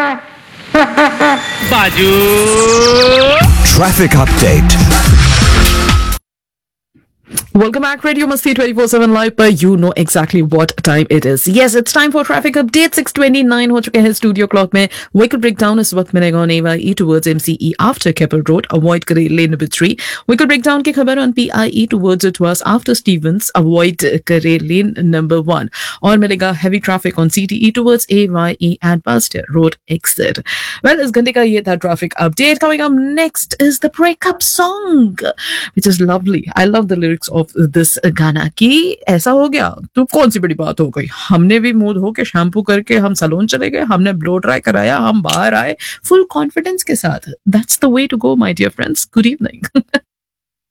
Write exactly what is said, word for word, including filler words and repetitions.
बाजू Traffic update. Welcome back, Radio Masti twenty-four seven live पर you know exactly what time it is. Yes, it's time for traffic update. six twenty-nine हो चुके हैं studio clock में. Vehicle breakdown इस वक्त मिलेगा on A Y E towards M C E after Keppel Road. Avoid करें lane number three. Vehicle breakdown की खबर on P I E towards Tuas after Stevens. Avoid करें lane number one. और मिलेगा heavy traffic on C T E towards A Y E and Pasteur Road exit. Well, इस घंटे का ये था traffic update. Coming up next is the breakup song, which is lovely. I love the lyrics of this गाना की ऐसा हो गया तो कौन सी बड़ी बात हो गई. हमने भी मूड हो के शैम्पू करके हम सैलून चले गए, हमने ब्लो ड्राई कराया, हम बाहर आए फुल कॉन्फिडेंस के साथ. That's the way to go my dear friends. Good evening.